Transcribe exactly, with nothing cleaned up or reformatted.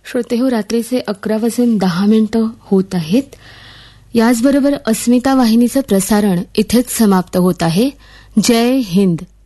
श्रोते हो, रात्रीचे अकरा वाजून दहा मिनिटं होत आहेत. याचबरोबर अस्मिता वाहिनीचं प्रसारण इथेच समाप्त होत आहे. जय हिंद.